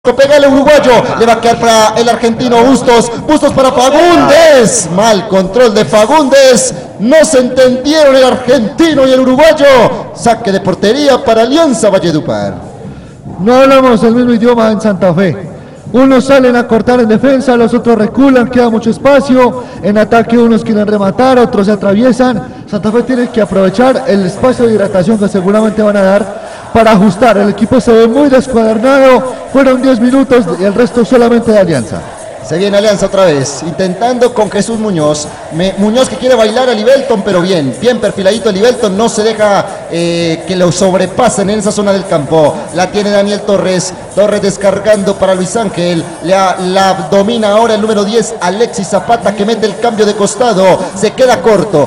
Pégale uruguayo, le va a quedar para el argentino Bustos para Fagundes, mal control de Fagundes, no se entendieron el argentino y el uruguayo, saque de portería para Alianza Valledupar. No hablamos el mismo idioma en Santa Fe, unos salen a cortar en defensa, los otros reculan, queda mucho espacio, en ataque unos quieren rematar, otros se atraviesan. Santa Fe tiene que aprovechar el espacio de hidratación que seguramente van a dar para ajustar. El equipo se ve muy descuadernado, fueron 10 minutos y el resto solamente de Alianza. Se viene Alianza otra vez, intentando con Jesús Muñoz. Muñoz que quiere bailar a Libelton, pero bien perfiladito Libelton, no se deja que lo sobrepasen en esa zona del campo. La tiene Daniel Torres descargando para Luis Ángel, la domina ahora el número 10, Alexis Zapata, que mete el cambio de costado, se queda corto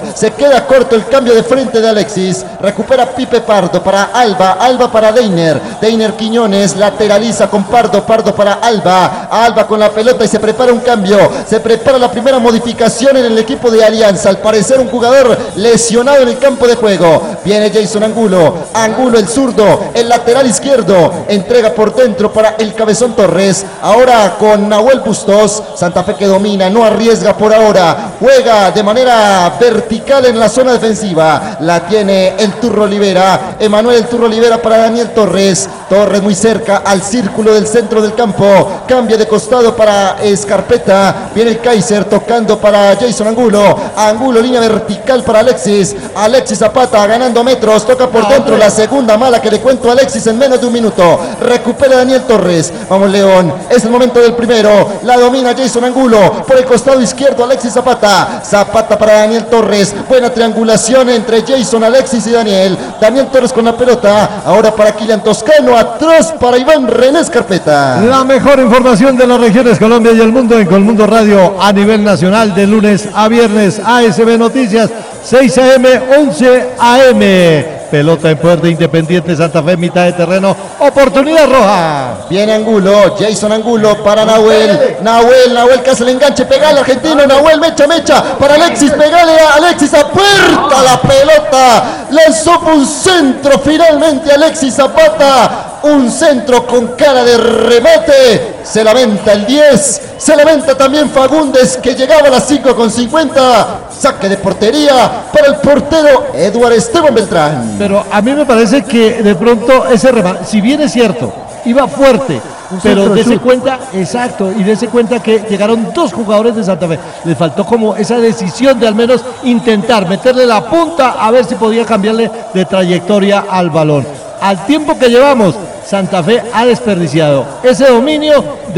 el cambio de frente de Alexis, recupera Pipe Pardo para Alba para Deiner Quiñones, lateraliza con Pardo para Alba con la pelota y se prepara un cambio, se prepara la primera modificación en el equipo de Alianza, al parecer un jugador lesionado en el campo de juego. Viene Jason Angulo el zurdo, el lateral izquierdo, entrega por dentro para el Cabezón Torres, ahora con Nahuel Bustos. Santa Fe que domina, no arriesga por ahora, juega de manera vertical en la zona defensiva, la tiene el Turro Olivera, Emanuel el Turro Olivera para Daniel Torres muy cerca al círculo del centro del campo, cambia de costado para Escarpeta, viene el Kaiser tocando para Jason Angulo, línea vertical para Alexis Zapata ganando metros, toca por dentro, la segunda mala que le cuento a Alexis en menos de un minuto, recupera Daniel Torres, vamos León, es el momento del primero, la domina Jason Angulo, por el costado izquierdo Alexis Zapata para Daniel Torres, buena triangulación entre Jason, Alexis y Daniel Torres con la pelota, ahora para Kylian Toscano, atrás para Iván René Escarpeta. La mejor información de las regiones Colombia y el mundo en Colmundo Radio a nivel nacional de lunes a viernes. ASB Noticias 6 AM 11 AM. Pelota en poder de Independiente Santa Fe, mitad de terreno, oportunidad roja. Viene Jason Angulo para Nahuel que hace el enganche, pegale al argentino, Nahuel mecha para Alexis, pegale a Alexis, apuerta la pelota, lanzó un centro finalmente Alexis Zapata, un centro con cara de remate, se lamenta el 10, se lamenta también Fagundes que llegaba a las 5:50, saque de portería para el portero Eduardo Esteban Beltrán. Pero a mí me parece que de pronto ese remate, si bien es cierto, iba fuerte, pero dése cuenta, exacto, y dése cuenta que llegaron dos jugadores de Santa Fe, les faltó como esa decisión de al menos intentar meterle la punta a ver si podía cambiarle de trayectoria al balón. Al tiempo que llevamos, Santa Fe ha desperdiciado ese dominio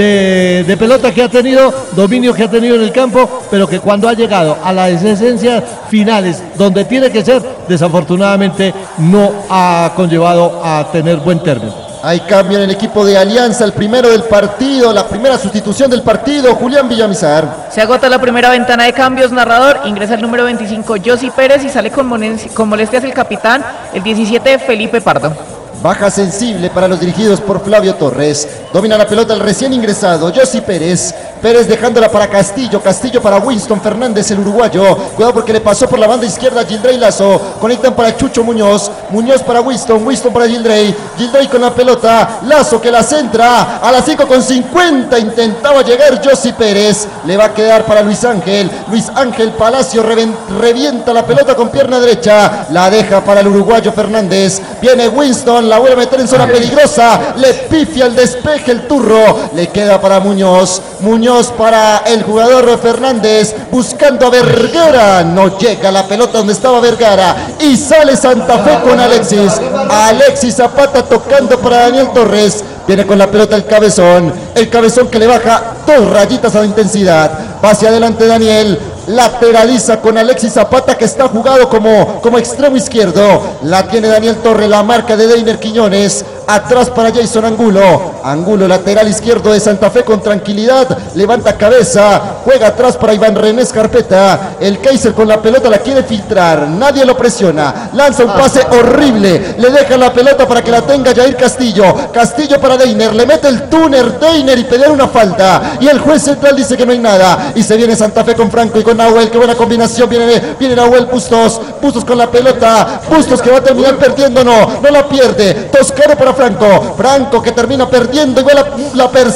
de pelota que ha tenido, dominio que ha tenido en el campo, pero que cuando ha llegado a las esencias finales, donde tiene que ser, desafortunadamente no ha conllevado a tener buen término. Hay cambio en el equipo de Alianza, el primero del partido, la primera sustitución del partido, Julián Villamizar. Se agota la primera ventana de cambios, narrador, ingresa el número 25, Josi Pérez, y sale con molestias el capitán, el 17, Felipe Pardo. Baja sensible para los dirigidos por Flavio Torres. Domina la pelota el recién ingresado Josi Pérez dejándola para Castillo para Winston Fernández, el uruguayo. Cuidado porque le pasó por la banda izquierda a Gildrey Lazo. Conectan para Chucho Muñoz para Winston para Gildrey con la pelota. Lazo que la centra a las 5:50. Intentaba llegar Josi Pérez. Le va a quedar para Luis Ángel Palacio revienta la pelota con pierna derecha. La deja para el uruguayo Fernández. Viene Winston, la vuelve a meter en zona peligrosa. Le pifia el despeje el Turro. Le queda para Muñoz para el jugador Fernández, buscando a Vergara, no llega la pelota donde estaba Vergara, y sale Santa Fe con Alexis Zapata tocando para Daniel Torres, viene con la pelota el cabezón que le baja 2 rayitas a la intensidad, va hacia adelante Daniel, lateraliza con Alexis Zapata que está jugado como extremo izquierdo, la tiene Daniel Torres, la marca de Deiner Quiñones, atrás para Jason Angulo lateral izquierdo de Santa Fe con tranquilidad, levanta cabeza, juega atrás para Iván René Escarpeta, el Kaiser con la pelota la quiere filtrar, nadie lo presiona, lanza un pase horrible, le deja la pelota para que la tenga Jair Castillo para Deiner, le mete el túner Deiner y pedir una falta, y el juez central dice que no hay nada, y se viene Santa Fe con Franco y con Nahuel, qué buena combinación, viene Nahuel Bustos con la pelota, Bustos que va a terminar perdiendo, no la pierde, Toscano para Franco que termina perdiendo, igual la